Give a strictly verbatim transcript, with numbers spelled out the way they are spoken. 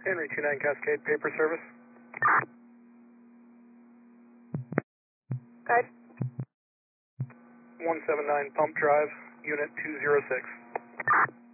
Henry two nine Cascade, paper service. Guide. one seven nine Pump Drive, unit two zero six.